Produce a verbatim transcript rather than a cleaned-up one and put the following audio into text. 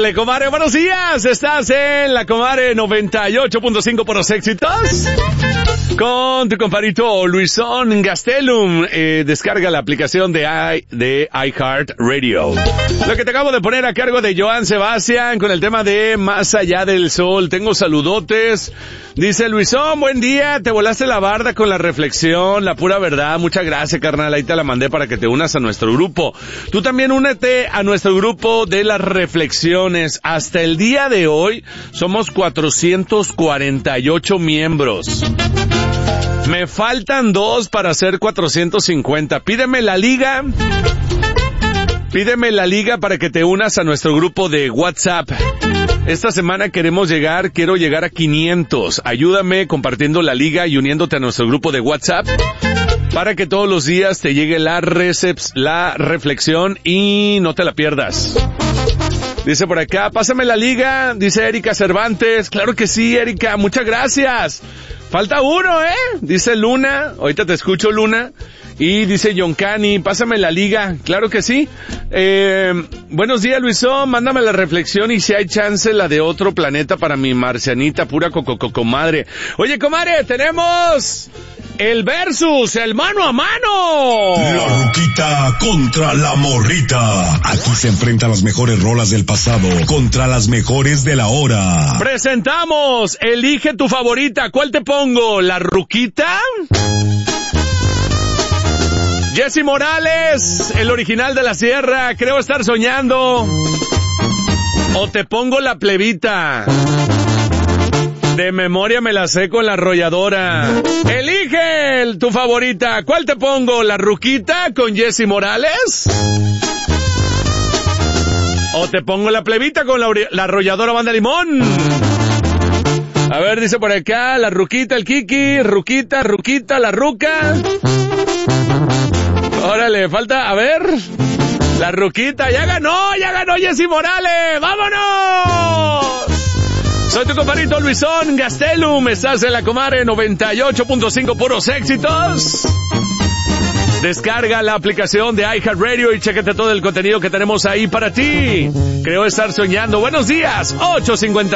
darle, comadre. Buenos días. Estás en la comadre noventa y ocho punto cinco por los éxitos. Con tu compadrito Luisón Gastelum. Eh, descarga la aplicación de, I, de iHeartRadio. Lo que te acabo de poner a cargo de Joan Sebastián con el tema de Más allá del sol. Tengo saludotes. Dice Luisón, buen día. Te volaste la barda con la reflexión, la pura verdad. Muchas gracias, carnal. Ahí te la mandé para que te unas a nuestro grupo. Tú también únete a nuestro grupo de las reflexiones. Hasta el día de hoy somos cuatrocientos cuarenta y ocho miembros. Me faltan dos para ser cuatrocientos cincuenta. Pídeme la liga. Pídeme la liga para que te unas a nuestro grupo de WhatsApp. Esta semana queremos llegar, quiero llegar a quinientos. Ayúdame compartiendo la liga y uniéndote a nuestro grupo de WhatsApp para que todos los días te llegue la receps, la reflexión y no te la pierdas. Dice por acá, pásame la liga, dice Erika Cervantes. Claro que sí, Erika, muchas gracias. Falta uno, ¿eh? Dice Luna, ahorita te escucho, Luna. Y dice Yoncani, pásame la liga. Claro que sí. Eh, buenos días, Luisón, mándame la reflexión y si hay chance la de otro planeta para mi marcianita, pura coco, coco, comadre. Oye, comadre, tenemos el versus, el mano a mano. La ruquita contra la morrita. Aquí se enfrentan las mejores rolas del pasado contra las mejores de la hora. Presentamos, elige tu favorita. ¿Cuál te pongo? ¿La ruquita? Jessy Morales, el original de la sierra, creo estar soñando. O te pongo la plebita. De memoria me la sé con la arrolladora. Elige tu favorita. ¿Cuál te pongo? ¿La ruquita con Jessy Morales? O te pongo la plebita con la, la arrolladora Banda Limón. A ver, dice por acá, la ruquita, el Kiki, ruquita, ruquita, la ruca. Órale, falta, a ver, la ruquita, ya ganó, ya ganó Jessy Morales, ¡vámonos! Soy tu compadrito Luisón Gastelum, estás en la comadre noventa y ocho punto cinco puros éxitos. Descarga la aplicación de iHeartRadio y chécate todo el contenido que tenemos ahí para ti. Creo estar soñando. Buenos días, ocho cincuenta